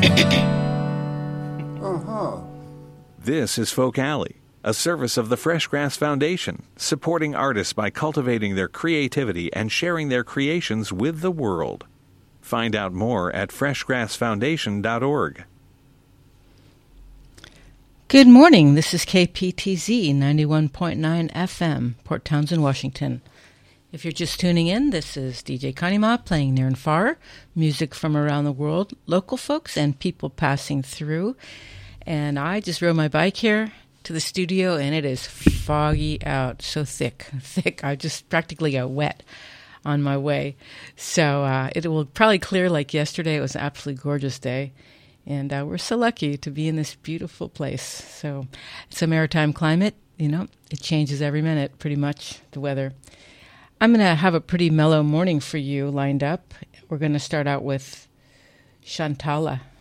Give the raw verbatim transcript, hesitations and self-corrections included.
Uh-huh. This is Folk Alley, a service of the Fresh Grass Foundation, supporting artists by cultivating their creativity and sharing their creations with the world. Find out more at fresh grass foundation dot org. Good morning. This is K P T Z ninety-one point nine F M, Port Townsend, Washington. If you're just tuning in, this is D J Kanima playing near and far, music from around the world, local folks and people passing through. And I just rode my bike here to the studio, and it is foggy out, so thick, thick. I just practically got wet on my way. So uh, it will probably clear like yesterday. It was an absolutely gorgeous day. And uh, we're so lucky to be in this beautiful place. So it's a maritime climate. You know, it changes every minute, pretty much, the weather. I'm going to have a pretty mellow morning for you lined up. We're going to start out with Shantala.